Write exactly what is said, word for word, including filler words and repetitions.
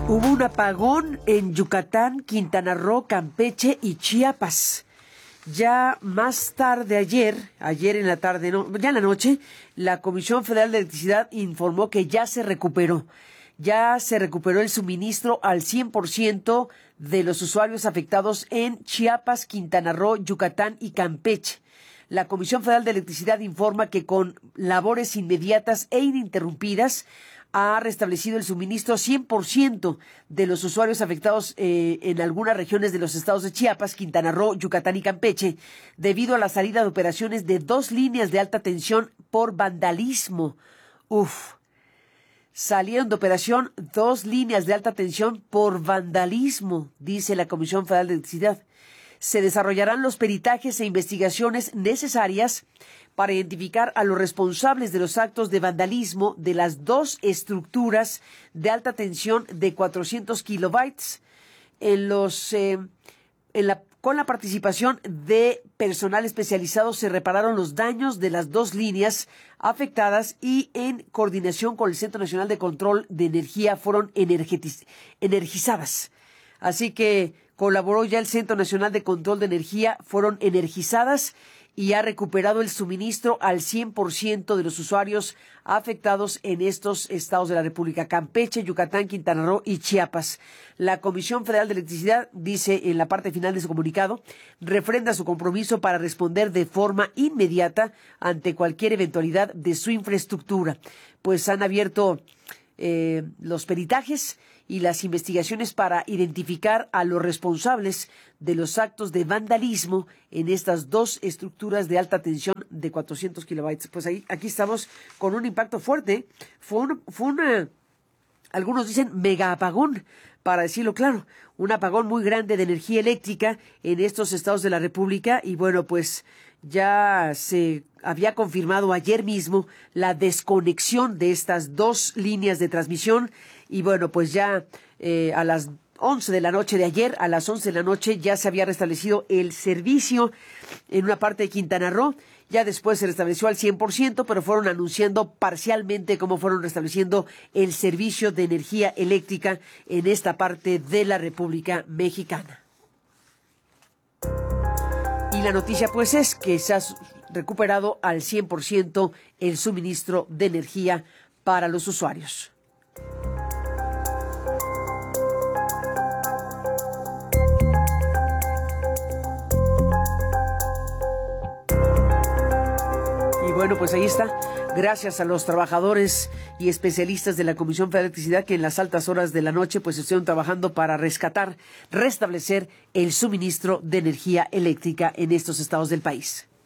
Hubo un apagón en Yucatán, Quintana Roo, Campeche y Chiapas. Ya más tarde ayer, ayer en la tarde, no, ya en la noche, la Comisión Federal de Electricidad informó que ya se recuperó. Ya se recuperó el suministro al cien por ciento de los usuarios afectados en Chiapas, Quintana Roo, Yucatán y Campeche. La Comisión Federal de Electricidad informa que con labores inmediatas e ininterrumpidas ha restablecido el suministro cien por ciento de los usuarios afectados eh, en algunas regiones de los estados de Chiapas, Quintana Roo, Yucatán y Campeche, debido a la salida de operaciones de dos líneas de alta tensión por vandalismo. Uf. Salieron de operación dos líneas de alta tensión por vandalismo, dice la Comisión Federal de Electricidad. Se desarrollarán los peritajes e investigaciones necesarias para identificar a los responsables de los actos de vandalismo de las dos estructuras de alta tensión de cuatrocientos kilobytes en los eh, en la con la participación de personal especializado se repararon los daños de las dos líneas afectadas y en coordinación con el Centro Nacional de Control de Energía fueron energizadas. Así que colaboró ya el Centro Nacional de Control de Energía, fueron energizadas y ha recuperado el suministro al cien por ciento de los usuarios afectados en estos estados de la República, Campeche, Yucatán, Quintana Roo y Chiapas. La Comisión Federal de Electricidad dice en la parte final de su comunicado, refrenda su compromiso para responder de forma inmediata ante cualquier eventualidad de su infraestructura. Pues han abierto eh, los peritajes y las investigaciones para identificar a los responsables de los actos de vandalismo en estas dos estructuras de alta tensión de cuatrocientos kilobytes. Pues ahí, aquí estamos con un impacto fuerte. Fue, un, fue una, algunos dicen mega apagón, para decirlo claro, un apagón muy grande de energía eléctrica en estos estados de la República y bueno, pues ya se había confirmado ayer mismo la desconexión de estas dos líneas de transmisión y bueno, pues ya eh, a las once de la noche de ayer, a las once de la noche ya se había restablecido el servicio en una parte de Quintana Roo, ya después se restableció al cien por ciento, pero fueron anunciando parcialmente cómo fueron restableciendo el servicio de energía eléctrica en esta parte de la República Mexicana. Y la noticia pues es que se ha recuperado al cien por ciento el suministro de energía para los usuarios. Y bueno, pues ahí está. Gracias a los trabajadores y especialistas de la Comisión Federal de Electricidad que en las altas horas de la noche pues estuvieron trabajando para rescatar, restablecer el suministro de energía eléctrica en estos estados del país.